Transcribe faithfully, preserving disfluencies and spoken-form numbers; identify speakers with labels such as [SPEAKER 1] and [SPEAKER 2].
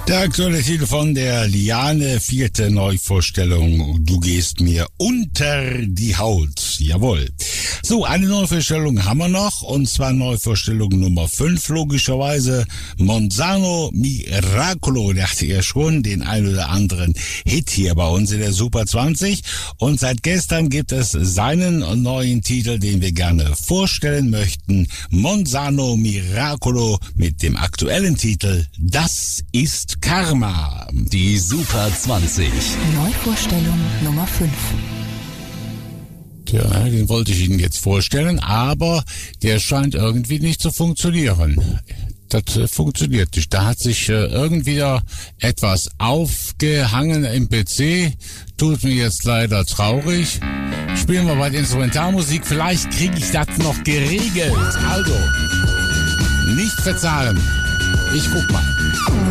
[SPEAKER 1] Der aktuelle Titel von der Liane, vierte Neuvorstellung, Du gehst mir unter die Haut. Jawohl. So, eine Neuvorstellung haben wir noch, und zwar Neuvorstellung Nummer fünf, logischerweise. Monzano Miracolo, der hatte ja schon den ein oder anderen Hit hier bei uns in der Super zwanzig. Und seit gestern gibt es seinen neuen Titel, den wir gerne vorstellen möchten. Monzano Miracolo mit dem aktuellen Titel Das ist Karma.
[SPEAKER 2] Die Super zwanzig.
[SPEAKER 3] Neuvorstellung Nummer fünf.
[SPEAKER 1] Tja, den wollte ich Ihnen jetzt vorstellen, aber der scheint irgendwie nicht zu funktionieren. Das äh, funktioniert nicht. Da hat sich äh, irgendwie da etwas aufgehangen im P C. Tut mir jetzt leider traurig. Spielen wir bei der Instrumentalmusik. Vielleicht kriege ich das noch geregelt. Also, nicht verzahlen. Ich guck mal.